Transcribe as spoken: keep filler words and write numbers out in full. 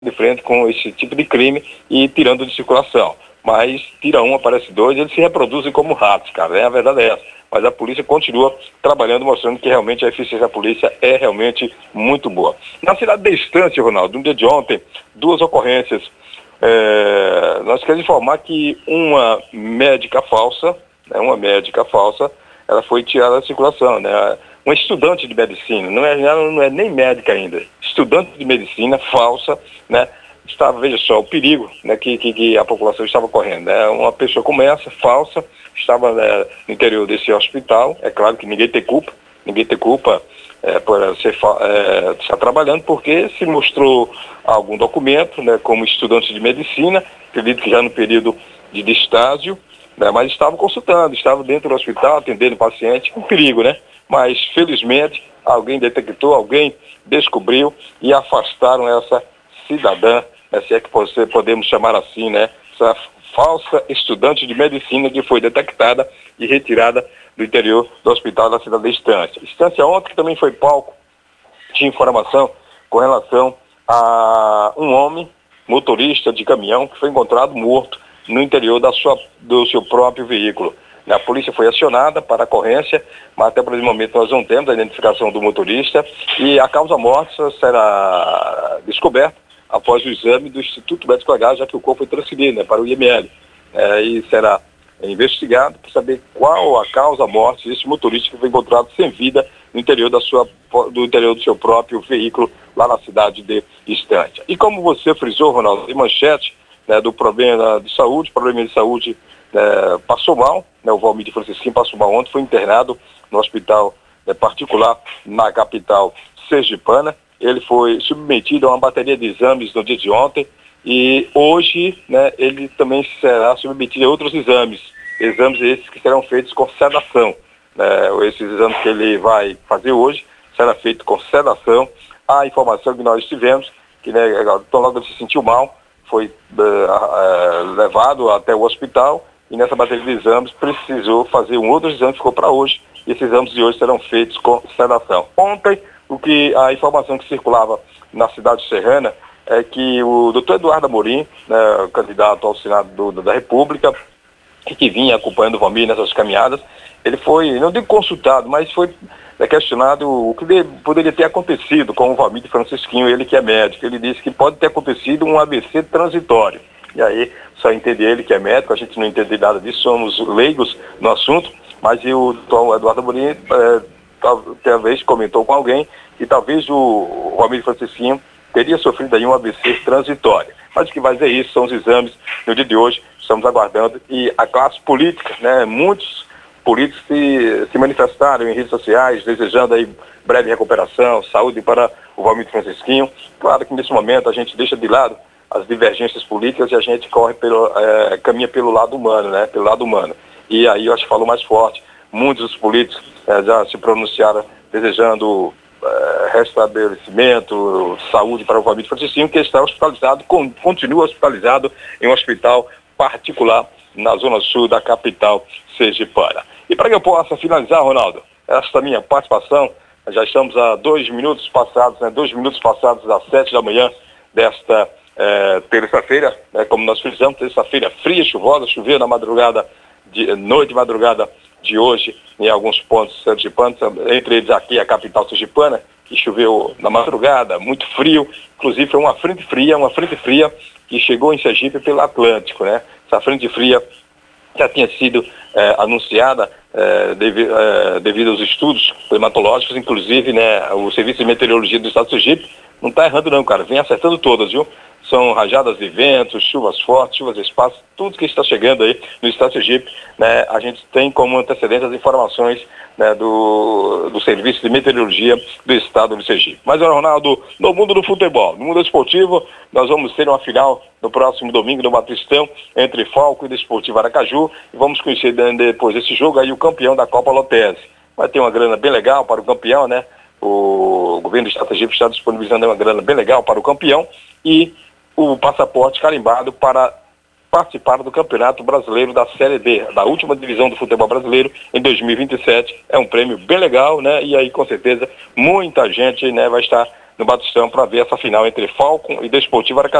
de frente com esse tipo de crime e tirando de circulação. Mas tira um, aparece dois, eles se reproduzem como ratos, cara, né? A verdade é essa. Mas a polícia continua trabalhando, mostrando que realmente a eficiência da polícia é realmente muito boa. Na cidade de Estância, Ronaldo, no dia de ontem, duas ocorrências. É, nós queremos informar que uma médica falsa, né, uma médica falsa, ela foi tirada da circulação, né? Uma estudante de medicina, não é, não é nem médica ainda, estudante de medicina falsa, né? Estava, veja só, o perigo, né, que, que, que a população estava correndo, né? Uma pessoa como essa, falsa, estava, né, no interior desse hospital. É claro que ninguém tem culpa, ninguém tem culpa é, por ser, é, estar trabalhando, porque se mostrou algum documento, né, como estudante de medicina, acredito que já no período de estágio, né, mas estava consultando, estava dentro do hospital, atendendo o paciente, com perigo, né? Mas, felizmente, alguém detectou, alguém descobriu e afastaram essa cidadã, né, se é que você, podemos chamar assim, né, essa falsa estudante de medicina que foi detectada e retirada do interior do hospital da cidade de Estância. Estância ontem também foi palco de informação com relação a um homem, motorista de caminhão, que foi encontrado morto no interior da sua, do seu próprio veículo. A polícia foi acionada para a ocorrência, mas até por esse momento nós não temos a identificação do motorista e a causa-morte será descoberta após o exame do Instituto Médico Legal, já que o corpo foi transferido, né, para o I M L. É, e será investigado para saber qual a causa-morte desse motorista que foi encontrado sem vida no interior, da sua, do interior do seu próprio veículo, lá na cidade de Estância. E como você frisou, Ronaldo, em manchete, né, do problema de saúde, problema de saúde é, passou mal, né, o Valmir Francisquinho passou mal ontem, foi internado no hospital é, particular na capital sergipana. Ele foi submetido a uma bateria de exames no dia de ontem e hoje, né, ele também será submetido a outros exames, exames esses que serão feitos com sedação. Né, esses exames que ele vai fazer hoje será feito com sedação. A informação que nós tivemos, que, né, então logo ele se sentiu mal, foi uh, uh, levado até o hospital e nessa bateria de exames precisou fazer um outro exame, ficou para hoje, e esses exames de hoje serão feitos com sedação. Ontem, o que a informação que circulava na cidade serrana é que o doutor Eduardo Amorim, né, candidato ao Senado do, da República, e que vinha acompanhando o Valmir nessas caminhadas, ele foi, não digo consultado, mas foi é, questionado o que de, poderia ter acontecido com o Valmir Francisquinho, ele que é médico. Ele disse que pode ter acontecido um A V C transitório. E aí, só entende ele que é médico, a gente não entende nada disso, somos leigos no assunto, mas e o doutor Eduardo Amorim é, talvez comentou com alguém que talvez o, o Valmir Francisquinho teria sofrido aí um A V C transitório. Mas o que vai dizer isso são os exames no dia de hoje, estamos aguardando. E a classe política, né, muitos políticos se, se manifestaram em redes sociais, desejando aí breve recuperação, saúde para o Valmir Francisquinho. Claro que nesse momento a gente deixa de lado as divergências políticas e a gente corre pelo, é, caminha pelo lado humano, né, pelo lado humano. E aí eu acho que falou mais forte. Muitos dos políticos eh, já se pronunciaram desejando eh, restabelecimento, saúde para o Valmir Francisquinho, que está hospitalizado, com, continua hospitalizado em um hospital particular na zona sul da capital sergipana. E para que eu possa finalizar, Ronaldo, esta minha participação, já estamos a dois minutos passados, né, dois minutos passados das sete da manhã desta eh, terça-feira, né, como nós fizemos, terça-feira fria, chuvosa, choveu na madrugada, de, noite e madrugada de hoje, em alguns pontos sergipanos, entre eles aqui a capital sergipana, que choveu na madrugada, muito frio, inclusive foi uma frente fria, uma frente fria que chegou em Sergipe pelo Atlântico, né? Essa frente fria já tinha sido eh, anunciada eh, devido, eh, devido aos estudos climatológicos, inclusive, né, o Serviço de Meteorologia do Estado de Sergipe não está errando não, cara, vem acertando todas, viu? São rajadas de ventos, chuvas fortes, chuvas esparsas, tudo que está chegando aí no estado de Sergipe, né, a gente tem como antecedência as informações, né, do, do Serviço de Meteorologia do estado de Sergipe. Mas, Ronaldo, no mundo do futebol, no mundo esportivo, nós vamos ter uma final no próximo domingo no Batistão, entre Falco e Desportivo Aracaju, e vamos conhecer depois desse jogo aí o campeão da Copa Lotese. Vai ter uma grana bem legal para o campeão, né? O governo do estado de Sergipe está disponibilizando uma grana bem legal para o campeão e o passaporte carimbado para participar do Campeonato Brasileiro da Série D, da última divisão do futebol brasileiro em dois mil e vinte e sete. É um prêmio bem legal, né? E aí, com certeza, muita gente, né, vai estar no Batistão para ver essa final entre Falcon e Desportivo Aracaju.